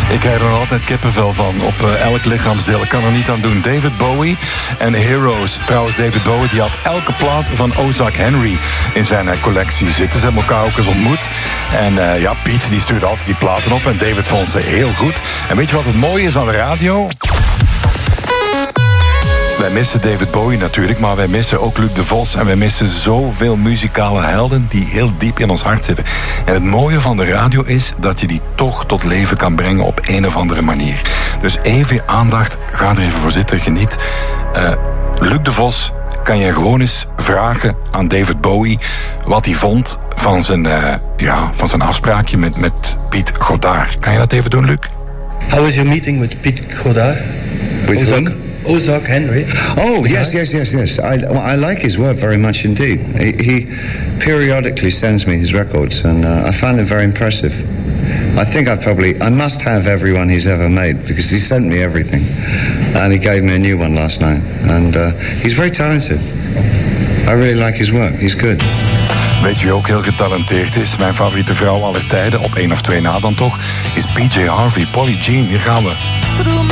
Ik krijg er nog altijd kippenvel van op elk lichaamsdeel. Ik kan er niet aan doen. David Bowie en Heroes. Trouwens, David Bowie die had elke plaat van Ozark Henry in zijn collectie zitten. Ze hebben elkaar ook eens ontmoet. En Piet die stuurde altijd die platen op. En David vond ze heel goed. En weet je wat het mooie is aan de radio? Wij missen David Bowie natuurlijk, maar wij missen ook Luc de Vos. En wij missen zoveel muzikale helden die heel diep in ons hart zitten. En het mooie van de radio is dat je die toch tot leven kan brengen op een of andere manier. Dus even je aandacht, ga er even voor zitten, geniet. Luc de Vos kan je gewoon eens vragen aan David Bowie wat hij vond van zijn afspraakje met Piet Godard. Kan je dat even doen, Luc? How was your meeting with Piet Godard? With whom? Ozark Henry. Oh, yes. I like his work very much indeed. He periodically sends me his records, and I find them very impressive. I think I must have every one he's ever made, because he sent me everything. And he gave me a new one last night. And he's very talented. I really like his work. He's good. Weet je wie ook heel getalenteerd is? Mijn favoriete vrouw aller tijden, op 1 of 2 na dan toch, is PJ Harvey. Polly Jean, hier gaan we.